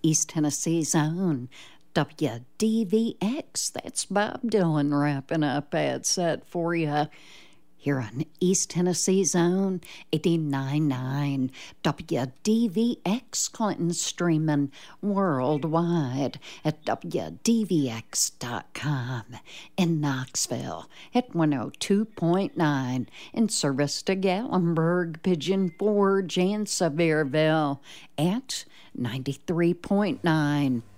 East Tennessee's own WDVX. That's Bob Dylan wrapping up ad set for you here on East Tennessee's own 89.9 WDVX Clinton, streaming worldwide at WDVX.com. In Knoxville at 102.9, in service to Gatlinburg, Pigeon Forge, and Sevierville at 93.9